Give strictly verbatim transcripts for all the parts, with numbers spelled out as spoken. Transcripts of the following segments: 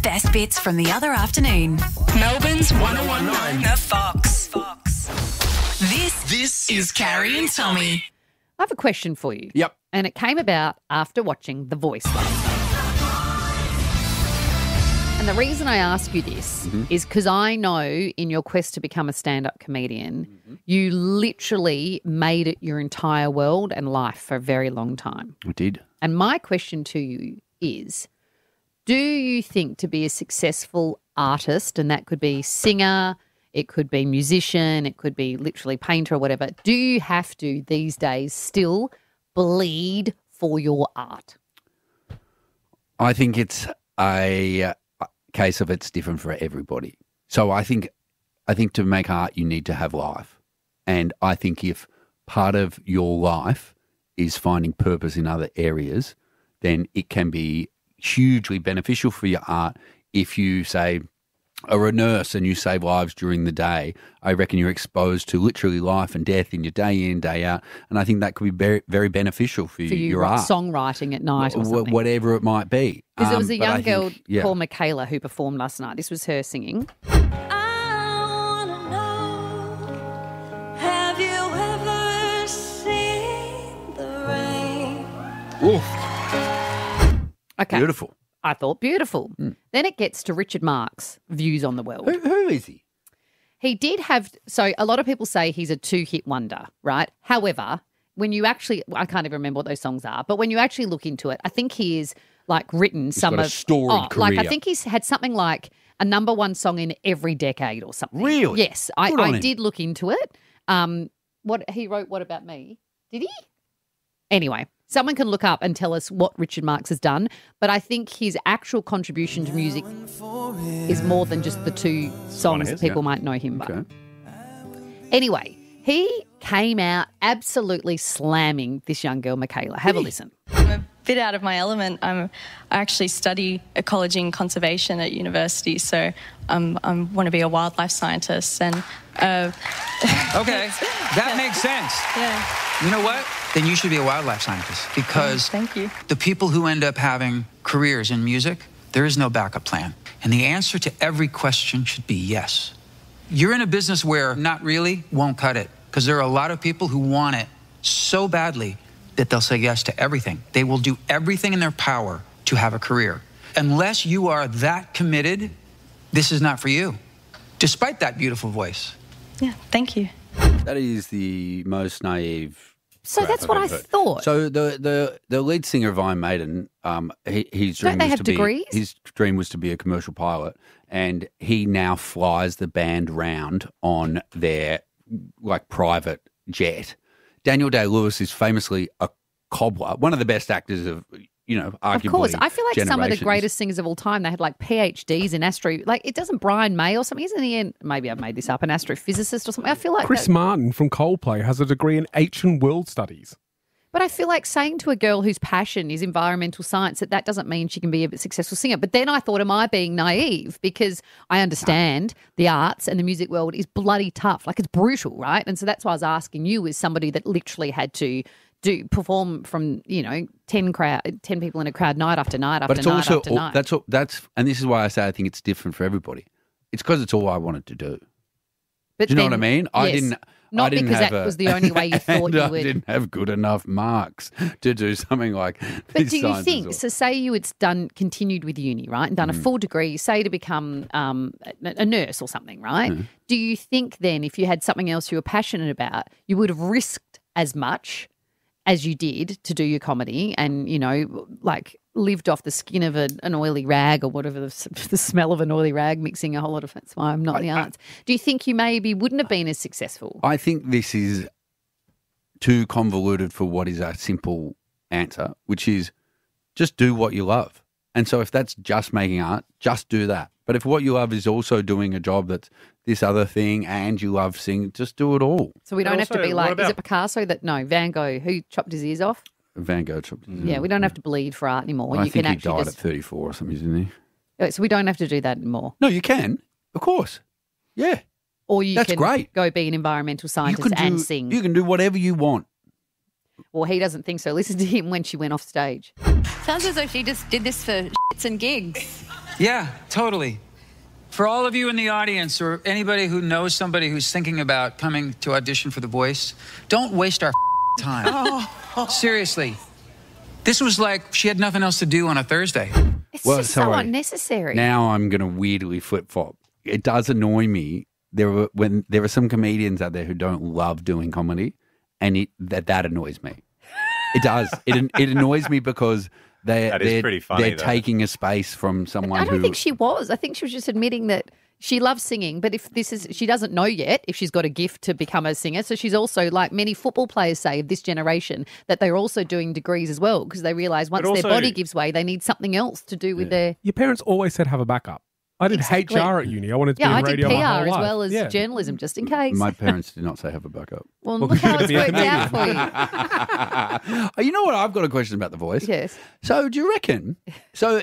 best bits from the other afternoon. Melbourne's one oh one point nine The Fox. Fox. This, this is Carrie and Tommy. I have a question for you. Yep. And it came about after watching The Voice last night. And the reason I ask you this mm-hmm. is because I know in your quest to become a stand-up comedian, mm-hmm. you literally made it your entire world and life for a very long time. I did. And my question to you is, do you think to be a successful artist, and that could be singer, it could be musician, it could be literally painter or whatever, do you have to these days still bleed for your art? I think it's a case of it's different for everybody. So I think I think to make art you need to have life. And I think if part of your life is finding purpose in other areas, then it can be hugely beneficial for your art. If you, say, are a nurse and you save lives during the day, I reckon you're exposed to literally life and death in your day in, day out. And I think that could be very, very beneficial for, for you, your like art. Songwriting at night or something. Whatever it might be. Because there um, was a young girl think, yeah. called Michaela who performed last night. This was her singing. I wanna know, have you ever seen the rain? Oof. Okay. Beautiful. I thought beautiful. Mm. Then it gets to Richard Marx' views on the world. Who, who is he? He did have, so a lot of people say he's a two-hit wonder, right? However, when you actually, I can't even remember what those songs are, but when you actually look into it, I think he is like written he's some got of, a storied oh, career. like I think he's had something like a number one song in every decade or something. Really? Yes, I, Good on I him. did look into it. Um, what he wrote, What About Me? Did he? Anyway. Someone can look up and tell us what Richard Marx has done, but I think his actual contribution to music is more than just the two songs that people yeah. might know him by. Okay. Anyway, he came out absolutely slamming this young girl, Michaela. Have a listen. I'm a bit out of my element. I'm, I actually study ecology and conservation at university, so um, I want to be a wildlife scientist. And uh, okay, that makes sense. Yeah. You know what? Then you should be a wildlife scientist because Oh, thank you. the people who end up having careers in music, there is no backup plan. And the answer to every question should be yes. You're in a business where not really won't cut it because there are a lot of people who want it so badly that they'll say yes to everything. They will do everything in their power to have a career. Unless you are that committed, this is not for you, despite that beautiful voice. Yeah, thank you. That is the most naive. So crap that's I've what I ever heard. thought. So the, the, the lead singer of Iron Maiden, um, he, his dream Don't they was have to degrees? be his dream was to be a commercial pilot, and he now flies the band round on their like private jet. Daniel Day-Lewis is famously a cobbler, one of the best actors of you know arguably. Of course. I feel like some of the generations. greatest singers of all time, they had like PhDs in astro. Like, it doesn't Brian May or something, isn't he? In, maybe I've made this up, an astrophysicist or something. I feel like Chris that, Martin from Coldplay has a degree in ancient world studies. But I feel like saying to a girl whose passion is environmental science that that doesn't mean she can be a successful singer. But then I thought, am I being naive? Because I understand the arts and the music world is bloody tough. Like, it's brutal, right? And so that's why I was asking you, as somebody that literally had to do perform from, you know, ten crowd, ten people in a crowd night after night after But it's night also after night. that's all, that's and this is why I say I think it's different for everybody. It's because it's all I wanted to do. But Do you know then- what I mean? I yes. didn't. Not I didn't because have that a, was the only way you thought and you I would. didn't have good enough marks to do something like. But these do you sciences think, or- so say you had done, continued with uni, right, and done Mm. a full degree, say to become um, a, a nurse or something, right? Mm. Do you think then if you had something else you were passionate about, you would have risked as much as you did to do your comedy and, you know, like lived off the skin of a, an oily rag or whatever, the, the smell of an oily rag mixing a whole lot of, that's why I'm not in the I- arts. Do you think you maybe wouldn't have been as successful? I think this is too convoluted for what is a simple answer, which is just do what you love. And so if that's just making art, just do that. But if what you love is also doing a job that's this other thing and you love singing, just do it all. So we don't have to also, be what like, about- is it Picasso that, no, Van Gogh, who chopped his ears off? Van Gogh. chopped his Yeah, ear. we don't have to bleed for art anymore. Well, I you think can he actually died just, at thirty-four or something, didn't he? so we don't have to do that anymore. No, you can. Of course. Yeah. Or you That's can great. go be an environmental You scientist can and do, sing. You can do whatever you want. Well, he doesn't think so. Listen to him when she went off stage. Sounds as though she just did this for shits and gigs. Yeah, totally. For all of you in the audience or anybody who knows somebody who's thinking about coming to audition for The Voice, don't waste our time. Oh. Seriously. This was like she had nothing else to do on a Thursday. It's Well, just so sorry. unnecessary. Now I'm going to weirdly flip flop. It does annoy me. There are when there are some comedians out there who don't love doing comedy, and it, that that annoys me. It does. It it annoys me because they That is they're, pretty funny, they're though. taking a space from someone I don't who think she was. I think she was just admitting that she loves singing, but if this is, she doesn't know yet if she's got a gift to become a singer. So she's also, like many football players say of this generation, that they're also doing degrees as well because they realise once also- their body gives way, they need something else to do with their. Your parents always said have a backup. I did Exactly. H R at uni. I wanted to Yeah, be I in did radio P my R whole as life. well as Yeah. journalism, just in case. my parents did not say have a backup. well, Well, look how you're it's gonna be a worked out for you. Oh, you know what? I've got a question about The Voice. Yes. So do you reckon? So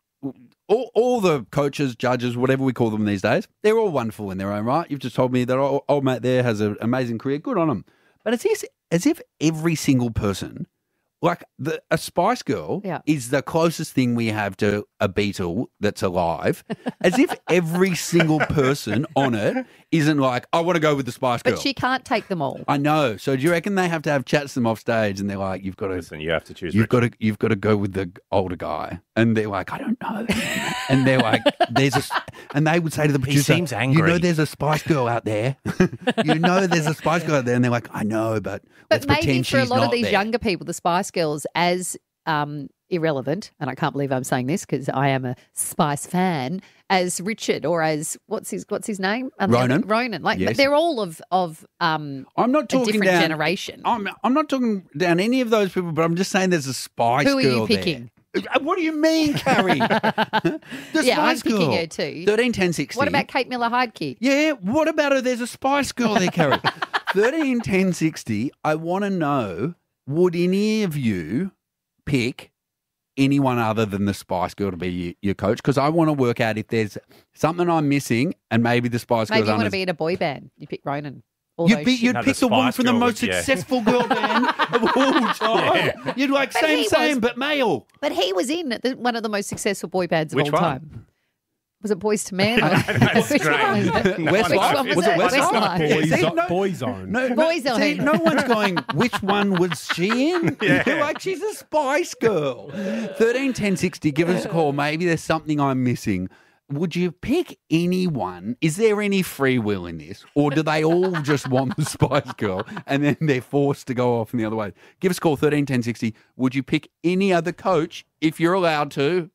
all, all the coaches, judges, whatever we call them these days, they're all wonderful in their own right. You've just told me that old, old mate there has an amazing career. Good on him. But it's as, as if every single person, like the, a Spice Girl, Yeah. is the closest thing we have to a Beatle that's alive. As if every single person on it isn't like, I want to go with the Spice Girl. But she can't take them all. I know. So do you reckon they have to have chats to them off stage, and they're like, "You've got to, Listen, you have to choose. you've Richard. got to, you've got to go with the older guy," and they're like, "I don't know," and they're like, "There's a," and they would say to the producer, seems "You angry." know, there's a Spice Girl out there. You know, there's a Spice Girl out there," and they're like, "I know, but let's But maybe pretend for a she's lot of not these there." younger people, the Spice Girls, as um, irrelevant, and I can't believe I'm saying this because I am a Spice fan, as Richard or as what's his what's his name? And the other- Ronan. Ronan. Like Yes. they're all of of um, I'm not a talking different down generation. I'm I'm not talking down any of those people, but I'm just saying there's a Spice Who are Girl you picking? there. Uh, What do you mean, Carrie? the Yeah, I'm Spice picking Girl. her too. Thirteen ten sixty. What about Kate Miller Heidke? Yeah, what about her? There's a Spice Girl there, Carrie. thirteen ten sixty, I want to know, would any of you pick anyone other than the Spice Girl to be your, your coach? Because I want to work out if there's something I'm missing and maybe the Spice Maybe Girl's you want to under- be in a boy band. You pick Ronan. All You'd, those be, shit- you'd No, pick the the one Spice from the Girl most would, yeah. successful girl band of all time. You'd like, But same, he same, was- but male. But he was in the, one of the most successful boy bands of Which all one? time. Was it Boys to Men? Or, That's which great. one was it? Westlife? Which one was, Was it it? Westlife? Westlife. Boys, See, zo- no- boy zone. No, no, Boys on see, him. no one's going, which one was she in? You're like, she's a Spice Girl. thirteen ten sixty, give us a call. Maybe there's something I'm missing. Would you pick anyone? Is there any free will in this? Or do they all just want the Spice Girl and then they're forced to go off in the other way? Give us a call, thirteen ten sixty. Would you pick any other coach, if you're allowed to,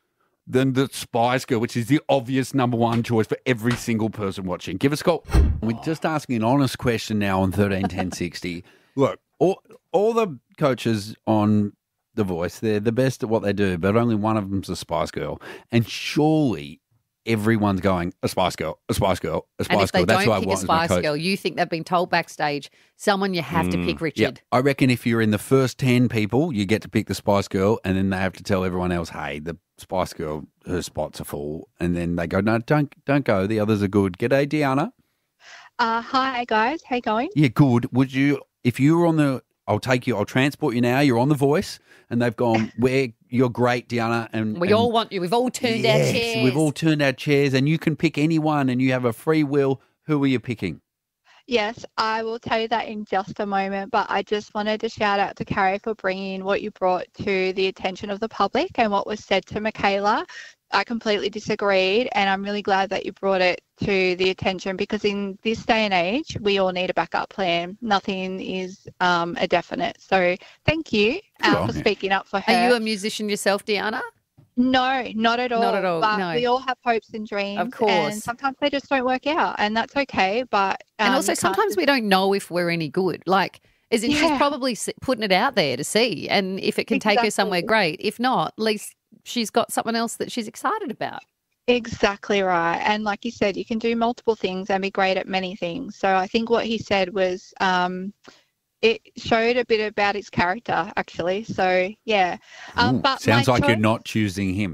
than the Spice Girl, which is the obvious number one choice for every single person watching? Give us a call. We're just asking an honest question now on thirteen ten sixty. Look, all, all the coaches on The Voice, they're the best at what they do, but only one of them's a Spice Girl. And surely everyone's going, a Spice Girl, a Spice Girl, a And Spice if they Girl. That's who I don't pick a want as my Spice coach. Girl, you think they've been told backstage, someone you have to pick Yeah, Richard. I reckon if you're in the first ten people, you get to pick the Spice Girl, and then they have to tell everyone else, "Hey, the Spice Girl, her spots are full," and then they go, "No, don't, don't go. The others are good." G'day, Deanna. Uh, hi guys, how you going? Yeah, good. Would you, if you were on the, I'll take you, I'll transport you now. You're on The Voice, and they've gone, "Where you're great, Deanna," and We and- all want you. We've all turned Yes, our chairs. We've all turned our chairs, and you can pick anyone, and you have a free will. Who are you picking? Yes, I will tell you that in just a moment, but I just wanted to shout out to Carrie for bringing what you brought to the attention of the public and what was said to Michaela. I completely disagreed, and I'm really glad that you brought it to the attention because in this day and age, we all need a backup plan. Nothing is um, a definite. So thank you Good uh, on for you. speaking up for her. Are you a musician yourself, Deanna? No, not at all. Not at all, But no. we all have hopes and dreams. Of course. And sometimes they just don't work out, and that's okay. But um, And also, you can't sometimes just- we don't know if we're any good. Like, as in she's Yeah. probably s- putting it out there to see. And if it can take her somewhere, Exactly. great. If not, at least she's got something else that she's excited about. Exactly right. And like you said, you can do multiple things and be great at many things. So I think what he said was um, it showed a bit about his character, actually. So, yeah. Um, Ooh, but sounds my like you're choice- not choosing him.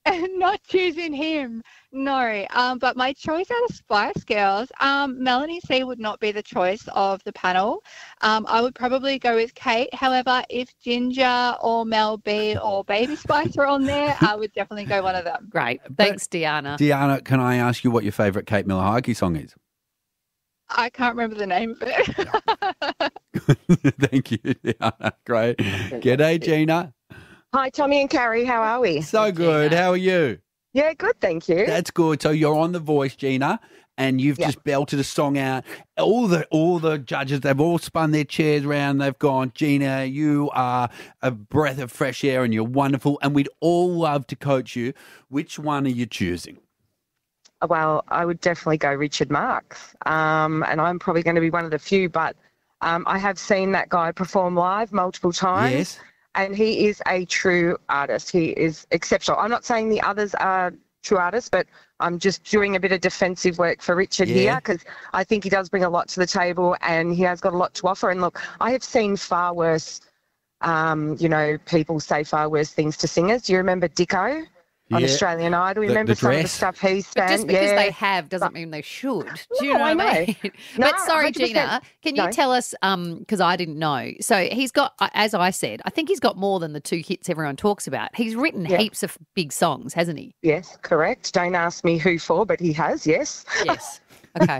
Not choosing him. No. Um, but my choice out of Spice Girls, um, Melanie C would not be the choice of the panel. Um, I would probably go with Kate. However, if Ginger or Mel B or Baby Spice are on there, I would definitely go one of them. Great. Thanks, Deanna. Deanna, can I ask you what your favourite Kate Miller-Heidke song is? I can't remember the name of it. Thank you, Deanna. Great. G'day, Gina. Hi, Tommy and Carrie. How are we? So good. How are you? Yeah, good, thank you. That's good. So you're on The Voice, Gina, and you've Yeah. just belted a song out. All the all the judges, they've all spun their chairs around. They've gone, Gina, you are a breath of fresh air and you're wonderful, and we'd all love to coach you. Which one are you choosing? Well, I would definitely go Richard Marx, um, and I'm probably going to be one of the few, but um, I have seen that guy perform live multiple times. Yes. And he is a true artist. He is exceptional. I'm not saying the others are true artists, but I'm just doing a bit of defensive work for Richard Yeah. here because I think he does bring a lot to the table and he has got a lot to offer. And look, I have seen far worse, um, you know, people say far worse things to singers. Do you remember Dicko on Yeah. Australian Idol? The- Remember the some of the dress. stuff he But sang? just because yeah. they have doesn't mean they should. Do you No, know I what I know. mean? No, but sorry, one hundred percent. Gina, can you No. tell us, because I didn't know, so he's got, uh, as I said, I think he's got more than the two hits everyone talks about. He's written Yeah. heaps of big songs, hasn't he? Yes, correct. Don't ask me who for, but he has, yes. Yes. Okay.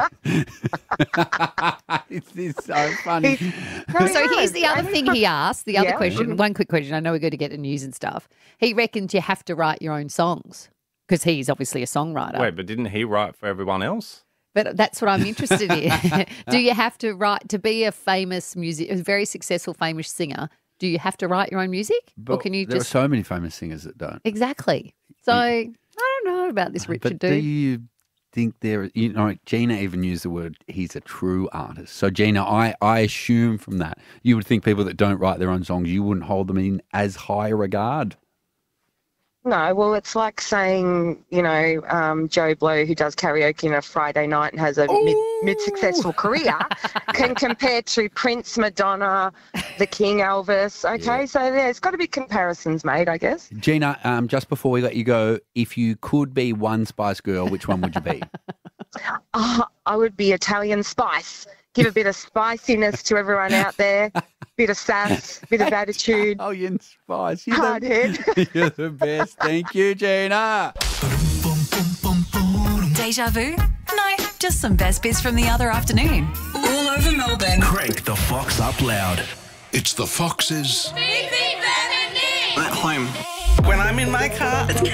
This is so funny. No, So he here's has. the other And thing he's he asked, the other Yeah. question, one quick question. I know we're going to get to news and stuff. He reckons you have to write your own songs because he's obviously a songwriter. Wait, but didn't he write for everyone else? But that's what I'm interested in. Do you have to write to be a famous music, a very successful, famous singer? Do you have to write your own music, or But can you there just are so many famous singers that don't. exactly? So I don't know about this Richard But do dude. you think there, you know, Gina even used the word, he's a true artist. So, Gina, I, I assume from that, you would think people that don't write their own songs, you wouldn't hold them in as high regard. No, well, it's like saying, you know, um, Joe Blow, who does karaoke on a Friday night and has a mid, mid-successful career, can compare to Prince, Madonna, the King, Elvis. Okay, Yeah. so there's got to be comparisons made, I guess. Gina, um, just before we let you go, if you could be one Spice Girl, which one would you be? Oh, I would be Italian Spice. Give a bit of spiciness to everyone out there, bit of sass, bit of attitude. Italian Spice. You're Hard the, head. you're the best. Thank you, Gina. Deja vu? No, just some best bits from the other afternoon. All over Melbourne. Crank the Fox up loud. It's the Foxes. At home. When I'm in my car, it's